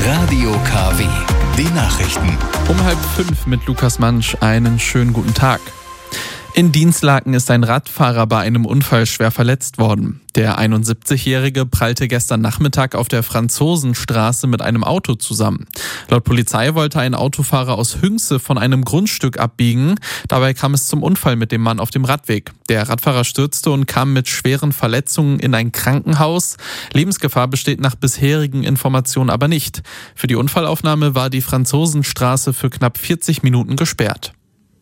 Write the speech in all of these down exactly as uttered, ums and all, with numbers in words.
Radio K W, die Nachrichten. Um halb fünf mit Lukas Mansch, einen schönen guten Tag. In Dinslaken ist ein Radfahrer bei einem Unfall schwer verletzt worden. Der einundsiebzigjährige prallte gestern Nachmittag auf der Franzosenstraße mit einem Auto zusammen. Laut Polizei wollte ein Autofahrer aus Hünxe von einem Grundstück abbiegen. Dabei kam es zum Unfall mit dem Mann auf dem Radweg. Der Radfahrer stürzte und kam mit schweren Verletzungen in ein Krankenhaus. Lebensgefahr besteht nach bisherigen Informationen aber nicht. Für die Unfallaufnahme war die Franzosenstraße für knapp vierzig Minuten gesperrt.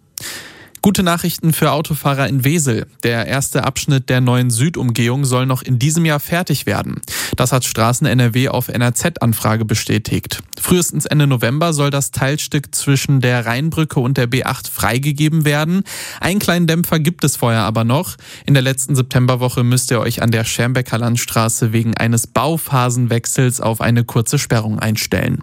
Gute Nachrichten für Autofahrer in Wesel. Der erste Abschnitt der neuen Südumgehung soll noch in diesem Jahr fertig werden. Das hat Straßen N R W auf N R Z-Anfrage bestätigt. Frühestens Ende November soll das Teilstück zwischen der Rheinbrücke und der B acht freigegeben werden. Einen kleinen Dämpfer gibt es vorher aber noch. In der letzten Septemberwoche müsst ihr euch an der Schermbecker Landstraße wegen eines Bauphasenwechsels auf eine kurze Sperrung einstellen.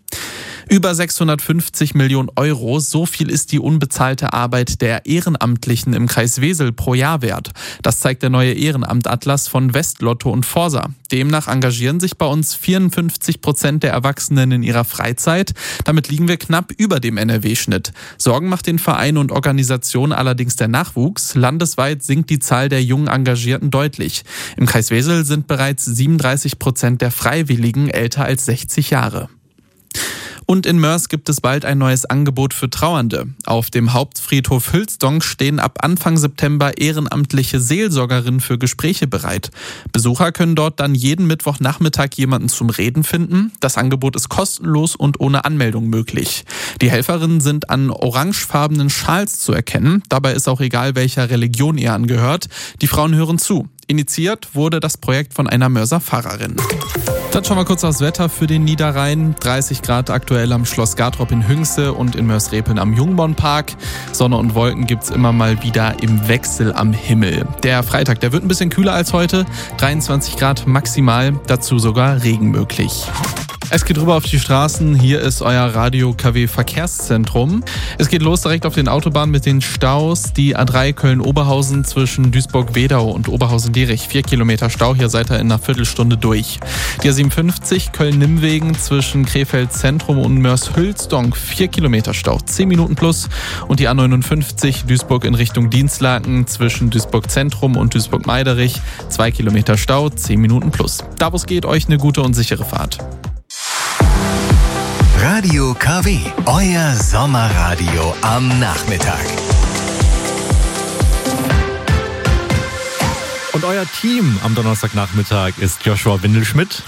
Über sechshundertfünfzig Millionen Euro, so viel ist die unbezahlte Arbeit der Ehrenamtlichen im Kreis Wesel pro Jahr wert. Das zeigt der neue Ehrenamtatlas von Westlotto und Forsa. Demnach engagieren sich bei uns vierundfünfzig Prozent der Erwachsenen in ihrer Freizeit. Damit liegen wir knapp über dem N R W-Schnitt. Sorgen macht den Verein und Organisation allerdings der Nachwuchs. Landesweit sinkt die Zahl der jungen Engagierten deutlich. Im Kreis Wesel sind bereits siebenunddreißig Prozent der Freiwilligen älter als sechzig Jahre. Und in Moers gibt es bald ein neues Angebot für Trauernde. Auf dem Hauptfriedhof Hülsdonk stehen ab Anfang September ehrenamtliche Seelsorgerinnen für Gespräche bereit. Besucher können dort dann jeden Mittwochnachmittag jemanden zum Reden finden. Das Angebot ist kostenlos und ohne Anmeldung möglich. Die Helferinnen sind an orangefarbenen Schals zu erkennen. Dabei ist auch egal, welcher Religion ihr angehört. Die Frauen hören zu. Initiiert wurde das Projekt von einer Moerser Pfarrerin. Dann schauen wir kurz aufs Wetter für den Niederrhein. dreißig Grad aktuell am Schloss Gartrop in Hünxe und in Moers-Repeln am Jungbornpark. Sonne und Wolken gibt's immer mal wieder im Wechsel am Himmel. Der Freitag, der wird ein bisschen kühler als heute. dreiundzwanzig Grad maximal, dazu sogar Regen möglich. Es geht rüber auf die Straßen. Hier ist euer Radio K W Verkehrszentrum. Es geht los direkt auf den Autobahnen mit den Staus. Die A drei Köln-Oberhausen zwischen Duisburg-Wedau und Oberhausen-Dierich. Vier Kilometer Stau, hier seid ihr in einer Viertelstunde durch. Die A siebenundfünfzig Köln-Nimmwegen zwischen Krefeld-Zentrum und Moers-Hülsdonk. Vier Kilometer Stau, zehn Minuten plus. Und die A neunundfünfzig Duisburg in Richtung Dinslaken zwischen Duisburg-Zentrum und Duisburg-Meiderich. Zwei Kilometer Stau, zehn Minuten plus. Da wo es geht, euch eine gute und sichere Fahrt. Radio K W, euer Sommerradio am Nachmittag. Und euer Team am Donnerstagnachmittag ist Joshua Windelschmidt.